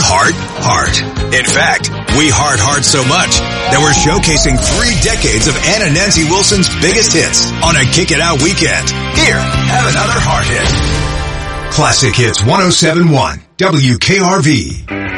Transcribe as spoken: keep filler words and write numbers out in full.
heart hard. In fact, we heart hard so much that we're showcasing three decades of Ann and Nancy Wilson's biggest hits on a Kick It Out weekend. Here, have another heart hit. Classic Hits one oh seven point one W K R V.